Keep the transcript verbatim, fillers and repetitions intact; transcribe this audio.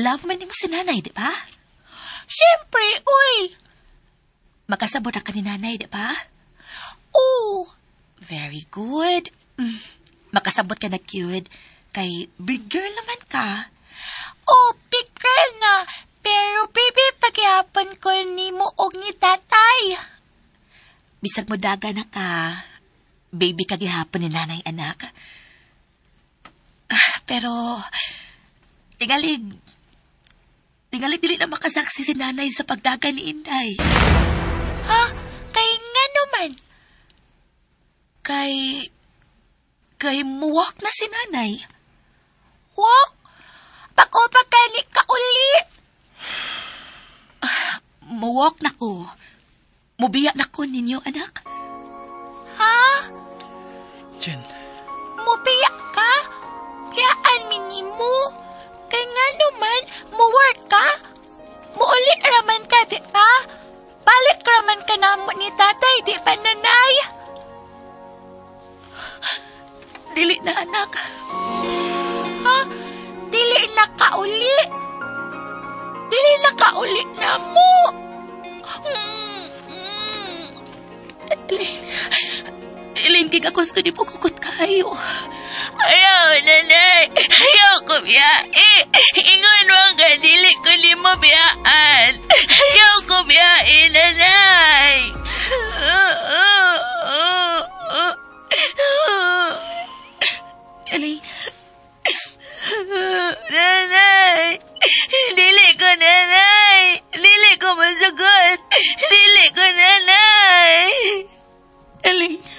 love man yung si nanay, di ba? Siyempre, uy. Makasabot ka ni nanay, di ba? Oo. Very good. Mm. Makasabot ka na cute. Kay big girl naman ka. Oh, big girl na. Pero baby, paghihapon ko ni mo og ni tatay. Bisag mo daga na ka. Baby ka gihapon ni nanay, anak. Ah, pero, tingalig, tingalig dili na makasaksi si nanay sa pagdaga ni Inday. Ha? Kay nga naman? Kay, kay muwak na si nanay. Wak? Bako pagkani ka uli. Ah, muwak na ko. Mubiya na ko ninyo, anak. Ha? Jen. Mubiya ka? Kayaan minimo. Kay nga naman, muwork ka? Muulit raman ka, di ba? Balik raman ka na mo ni tatay, di ba, nanay? Dili na, anak. Ha? Dili na ka uli? Dili na ka uli na mo? Hmm. Hmm. Elaine, Elaine, kikakos ko di po kukot kayo. Ayaw, nanay. Ayaw ko biyae. Ingon mo ka, dili ko ni mo biyaan. Ayaw ko biyae, nanay. Elaine. Nanay. Dili ko, nanay. Dili ko masagot. Dili ko, nanay. Elaine.